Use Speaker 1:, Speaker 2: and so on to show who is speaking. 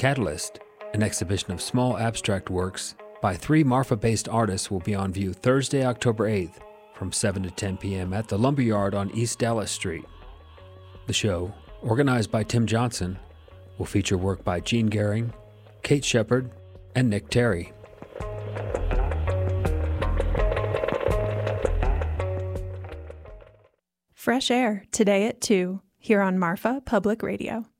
Speaker 1: Catalyst, an exhibition of small abstract works by 3 Marfa-based artists, will be on view Thursday, October 8th from 7 to 10 p.m. at the Lumberyard on East Dallas Street. The show, organized by Tim Johnson, will feature work by Gene Gehring, Kate Shepard, and Nick Terry.
Speaker 2: Fresh Air, today at 2, here on Marfa Public Radio.